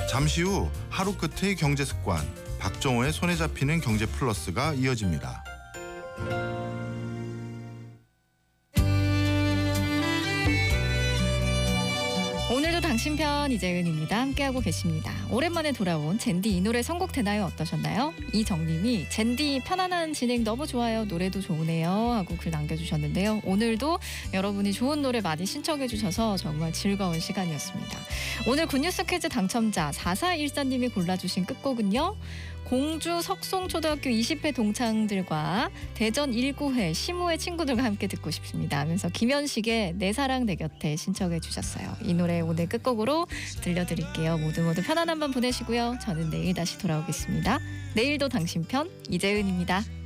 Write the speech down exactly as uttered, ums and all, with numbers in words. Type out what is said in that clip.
잠시 후 하루 끝의 경제 습관, 박정호의 손에 잡히는 경제 플러스가 이어집니다. 오늘도 당신 편 이재은입니다. 함께하고 계십니다. 오랜만에 돌아온 젠디 이 노래 선곡되나요? 어떠셨나요? 이정님이 젠디 편안한 진행 너무 좋아요. 노래도 좋으네요. 하고 글 남겨주셨는데요. 오늘도 여러분이 좋은 노래 많이 신청해 주셔서 정말 즐거운 시간이었습니다. 오늘 굿뉴스 퀴즈 당첨자 사사일사님이 골라주신 끝곡은요. 공주 석송초등학교 이십 회 동창들과 대전 일구 회 심우회 친구들과 함께 듣고 싶습니다 하면서 김현식의 내 사랑 내 곁에 신청해 주셨어요. 이 노래 오늘 끝곡으로 들려드릴게요. 모두 모두 편안한 밤 보내시고요. 저는 내일 다시 돌아오겠습니다. 내일도 당신 편 이재은입니다.